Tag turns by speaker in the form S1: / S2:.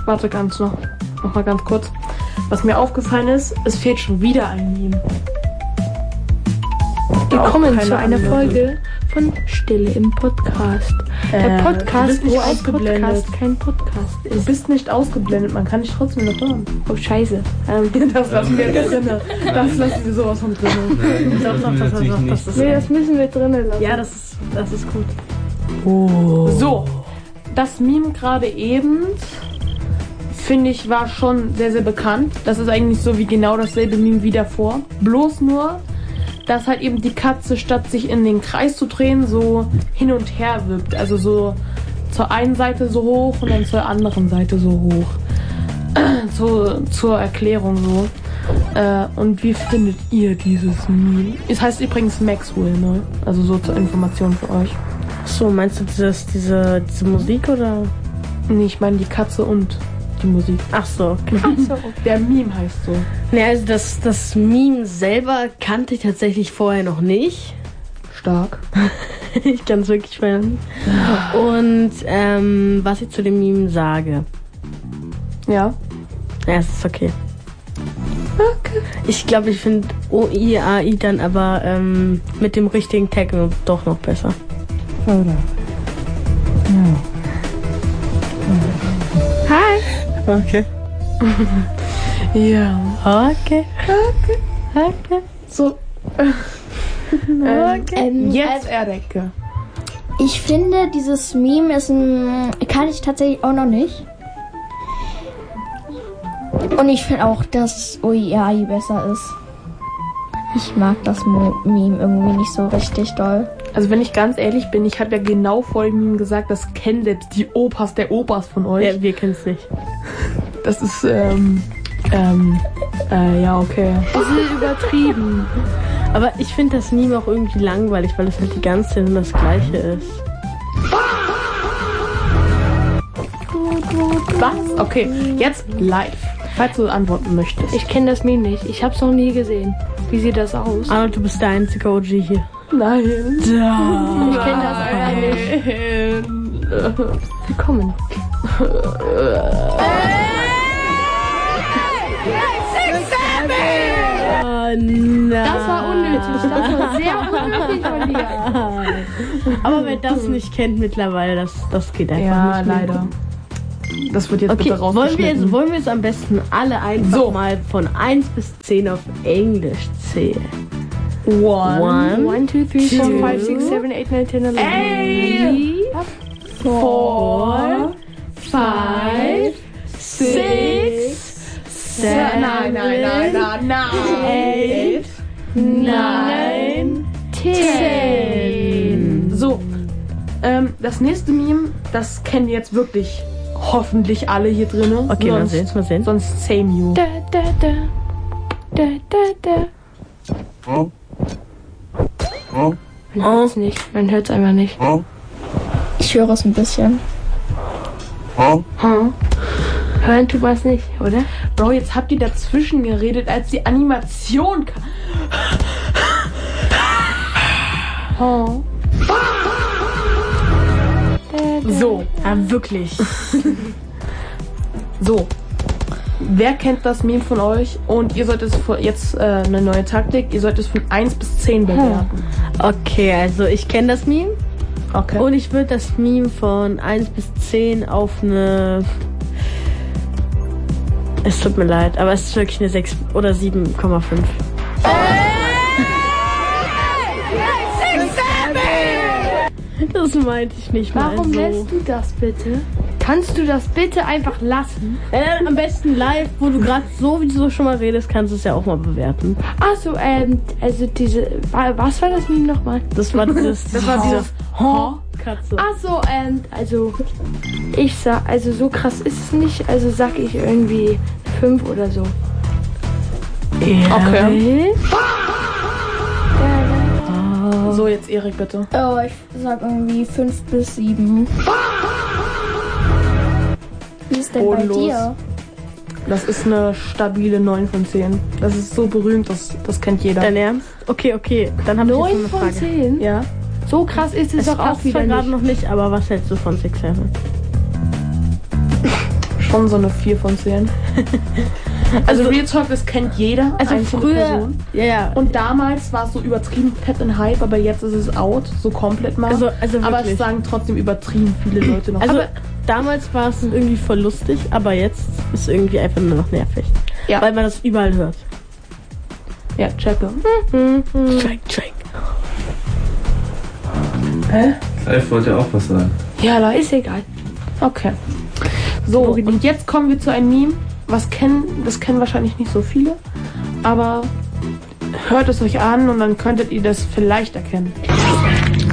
S1: Warte noch mal ganz kurz. Was mir aufgefallen ist, es fehlt schon wieder ein Meme.
S2: Willkommen zu einer Folge von Stille im Podcast. Der Podcast, wo ein Podcast kein Podcast ist.
S1: Du bist nicht ausgeblendet, man kann dich trotzdem noch hören.
S2: Oh, scheiße.
S1: Das lassen wir drin. Das lassen wir sowas von drin.
S2: Das müssen wir drinnen lassen.
S1: Ja, das ist gut. Oh. So, das Meme gerade eben, finde ich, war schon sehr, sehr bekannt. Das ist eigentlich so wie genau dasselbe Meme wie davor. Bloß nur, dass halt eben die Katze, statt sich in den Kreis zu drehen, so hin und her wirkt. Also so zur einen Seite so hoch und dann zur anderen Seite so hoch. Zur Erklärung so. Und wie findet ihr dieses Meme? Es heißt übrigens Maxwell, ne? Also so zur Information für euch.
S3: So, meinst du diese Musik oder?
S1: Nee, ich meine die Katze und die Musik.
S3: Ach so, okay.
S1: Der Meme heißt so.
S3: Ne, also das Meme selber kannte ich tatsächlich vorher noch nicht.
S1: Stark.
S3: Ich kann es wirklich feiern. Und was ich zu dem Meme sage.
S1: Ja.
S3: Ja, es ist okay. Okay. Ich glaube, ich finde OIAI dann aber mit dem richtigen Techno doch noch besser.
S4: Oder? Ja.
S3: Hi.
S4: Okay.
S1: Ja.
S3: Okay.
S1: So. Jetzt Erdecke.
S5: Ich finde, dieses Meme kann ich tatsächlich auch noch nicht. Und ich finde auch, dass OIAI besser ist. Ich mag das Meme irgendwie nicht so richtig doll.
S1: Also wenn ich ganz ehrlich bin, ich habe ja genau vor dem Meme gesagt, das kennen selbst die Opas der Opas von euch.
S3: Ja, wir kennen es nicht.
S1: Das ist, ja, okay.
S2: Das ist übertrieben.
S3: Aber ich finde das Meme auch irgendwie langweilig, weil es halt die ganze Zeit das Gleiche ist.
S1: Was? Okay, jetzt live. Falls du antworten möchtest.
S2: Ich kenne das Meme nicht. Ich habe es noch nie gesehen. Wie sieht das aus?
S3: Arnold, du bist der einzige OG hier.
S1: Nein.
S3: Da.
S2: Ich kenne das einfach nicht. Willkommen.
S3: Oh nein.
S2: Das war unnötig. Das war sehr unnötig von dir.
S3: Aber wer das nicht kennt mittlerweile, das geht einfach
S1: Ja,
S3: nicht mehr.
S1: leider. Das wird jetzt
S3: Okay,
S1: bitte rausgeschnitten.
S3: wollen wir jetzt am besten alle einfach mal von 1 bis 10 auf Englisch zählen?
S1: 1,
S2: 1, 2, 3, 4, 5, 6, 7, 8, 9, 10, 11.
S1: 4, 5, 6, 7, nein, 8, 9, 10. So, das nächste Meme, das kennen jetzt wirklich hoffentlich alle hier drinnen.
S3: Okay, mal sehen.
S1: Sonst same you.
S2: Da, da, da. Da, da, da. Man hört es nicht. Man hört es einfach nicht.
S5: Ich höre es ein bisschen.
S2: Hören tut man es nicht, oder?
S1: Bro, jetzt habt ihr dazwischen geredet, als die Animation kam. So.
S3: Ja, wirklich.
S1: So. Wer kennt das Meme von euch? Und ihr sollt es jetzt eine neue Taktik. Ihr sollt es von 1 bis 10 bewerten.
S3: Okay, also ich kenne das Meme.
S1: Okay.
S3: Und ich würde das Meme von 1 bis 10 auf eine... Es tut mir leid, aber es ist wirklich eine 6 oder 7,5. Das meinte ich nicht mal
S2: Warum
S3: so.
S2: lässt du das bitte? Kannst du das bitte einfach lassen?
S3: Am besten live, wo du gerade sowieso schon mal redest, kannst du es ja auch mal bewerten.
S2: Achso, also diese... Was war das Meme nochmal?
S3: Das war dieses... Katze.
S2: Achso, also... Ich sag... Also so krass ist es nicht. Also sag ich irgendwie 5 oder so.
S1: Okay. So, jetzt Erik, bitte.
S5: Oh, ich sag irgendwie 5 bis 7. Wie ist denn bei dir?
S1: Das ist eine stabile 9 von 10. Das ist so berühmt, das kennt jeder.
S3: Dein Ernst? Okay. Dann habe ich jetzt
S2: 9
S3: eine
S2: von
S3: Frage.
S2: 10?
S1: Ja.
S2: So krass ist es doch auch
S3: passt zwar
S2: wieder
S3: gerade
S2: nicht.
S3: noch nicht, aber was hältst du von 6 7?
S1: schon so eine 4 von 10. Also Real Talk, das kennt jeder.
S3: Also früher,
S1: Person.
S3: ja.
S1: Und damals war es so übertrieben fett in Hype, aber jetzt ist es out, so komplett mal.
S3: Also
S1: aber
S3: wirklich.
S1: es sagen trotzdem übertrieben viele Leute noch.
S3: Also
S1: aber
S3: damals war es irgendwie voll lustig, aber jetzt ist es irgendwie einfach nur noch nervig.
S1: Ja.
S3: Weil man das überall hört.
S1: ja, checke.
S3: Check.
S1: Hä?
S6: Clive wollte auch was sagen.
S1: Ja, ist egal. Okay. So, und jetzt kommen wir zu einem Meme, das kennen wahrscheinlich nicht so viele, aber hört es euch an und dann könntet ihr das vielleicht erkennen.